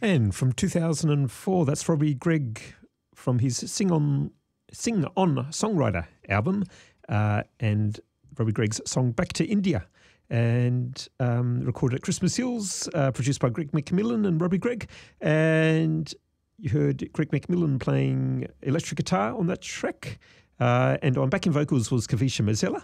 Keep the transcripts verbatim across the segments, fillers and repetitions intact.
And from two thousand four, that's Robbie Gregg from his Sing On Sing On Songwriter album, uh, and Robbie Gregg's song Back to India, and um, recorded at Christmas Hills, uh, produced by Greg McMillan and Robbie Gregg. And you heard Greg McMillan playing electric guitar on that track, uh, and on backing vocals was Kavisha Mazzella,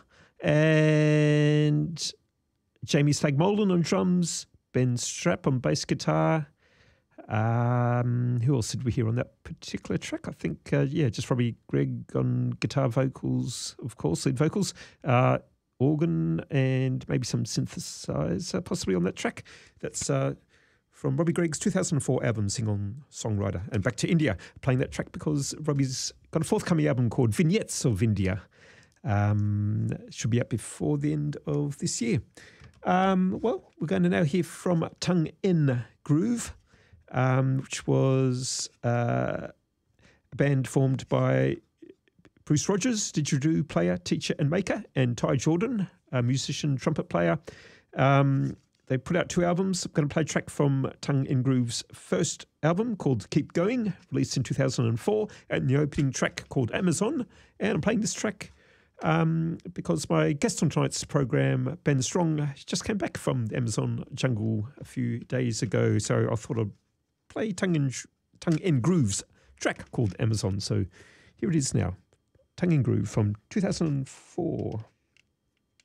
and Jamie Stagmolan on drums, Ben Strapp on bass guitar. Um, who else did we hear on that particular track? I think, uh, yeah, just Robbie Gregg on guitar, vocals, of course, lead vocals, uh, organ, and maybe some synthesizer possibly on that track. That's uh, from Robbie Gregg's two thousand four album, Sing On Songwriter. And Back to India, playing that track because Robbie's got a forthcoming album called Vignettes of India. Um, should be up before the end of this year. Um, well, we're going to now hear from Tongue in Groove, Um, which was uh, a band formed by Bruce Rogers, didgeridoo player, teacher and maker, and Ty Jordan, a musician, trumpet player. Um, they put out two albums. I'm going to play a track from Tongue in Groove's first album called Keep Going, released in two thousand four, and the opening track called Amazon. And I'm playing this track um, because my guest on tonight's program, Ben Strong, just came back from the Amazon jungle a few days ago, so I thought I'd play Tongue in, Tongue in Groove's track called Amazon. So here it is now, Tongue in Groove from two thousand four.